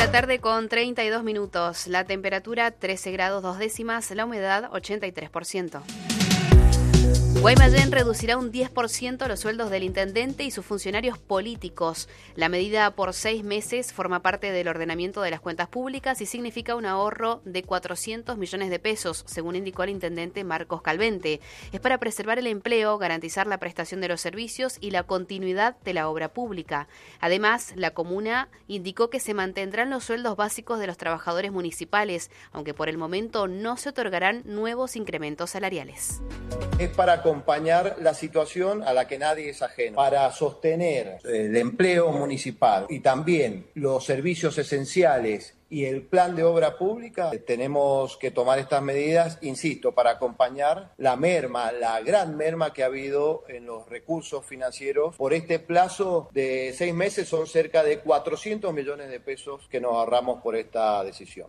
6:32 PM. La temperatura 13 grados 2 décimas, la humedad 83%. Guaymallén reducirá un 10% los sueldos del intendente y sus funcionarios políticos. La medida por 6 meses forma parte del ordenamiento de las cuentas públicas y significa un ahorro de 400 millones de pesos, según indicó el intendente Marcos Calvente. Es para preservar el empleo, garantizar la prestación de los servicios y la continuidad de la obra pública. Además, la comuna indicó que se mantendrán los sueldos básicos de los trabajadores municipales, aunque por el momento no se otorgarán nuevos incrementos salariales. Es para acompañar la situación a la que nadie es ajeno, para sostener el empleo municipal y también los servicios esenciales y el plan de obra pública. Tenemos que tomar estas medidas, insisto, para acompañar la gran merma que ha habido en los recursos financieros. Por este plazo de 6 meses son cerca de 400 millones de pesos que nos ahorramos por esta decisión.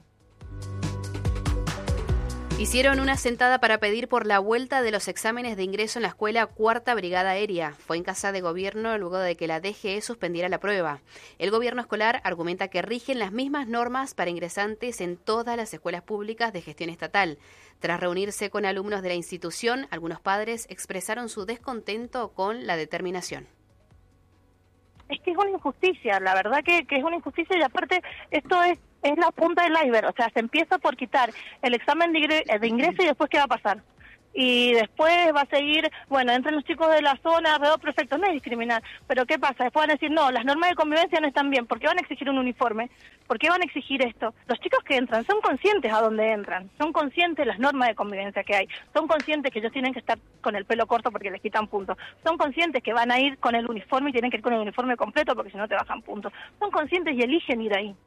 Hicieron una sentada para pedir por la vuelta de los exámenes de ingreso en la escuela Cuarta Brigada Aérea. Fue en Casa de Gobierno luego de que la DGE suspendiera la prueba. El gobierno escolar argumenta que rigen las mismas normas para ingresantes en todas las escuelas públicas de gestión estatal. Tras reunirse con alumnos de la institución, algunos padres expresaron su descontento con la determinación. Es que es una injusticia, la verdad que es una injusticia, y aparte esto es la punta del iceberg. O sea, se empieza por quitar el examen de ingreso y después ¿qué va a pasar? Y después va a seguir, bueno, entran los chicos de la zona alrededor, perfecto, no es discriminar, pero ¿qué pasa? Después van a decir, no, las normas de convivencia no están bien, ¿por qué van a exigir un uniforme? ¿Por qué van a exigir esto? Los chicos que entran son conscientes a dónde entran, son conscientes de las normas de convivencia que hay, son conscientes que ellos tienen que estar con el pelo corto porque les quitan puntos, son conscientes que van a ir con el uniforme y tienen que ir con el uniforme completo porque si no te bajan puntos, son conscientes y eligen ir ahí.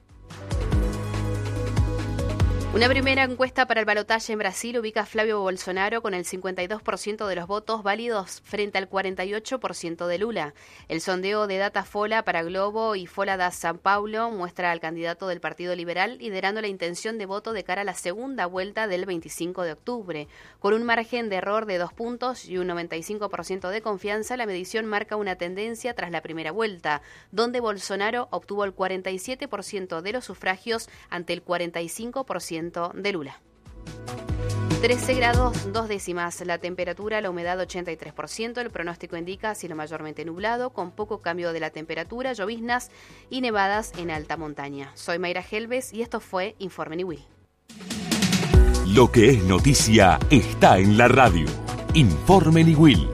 Una primera encuesta para el balotaje en Brasil ubica a Flavio Bolsonaro con el 52% de los votos válidos frente al 48% de Lula. El sondeo de Datafolha para Globo y Folha de São Paulo muestra al candidato del Partido Liberal liderando la intención de voto de cara a la segunda vuelta del 25 de octubre. Con un margen de error de 2 puntos y un 95% de confianza, la medición marca una tendencia tras la primera vuelta, donde Bolsonaro obtuvo el 47% de los sufragios ante el 45% de Lula. 13 grados 2 décimas, la temperatura, la humedad 83%, el pronóstico indica cielo mayormente nublado, con poco cambio de la temperatura, lloviznas y nevadas en alta montaña. Soy Mayra Helves y esto fue Informe Niwil. Lo que es noticia está en la radio. Informe Niwil.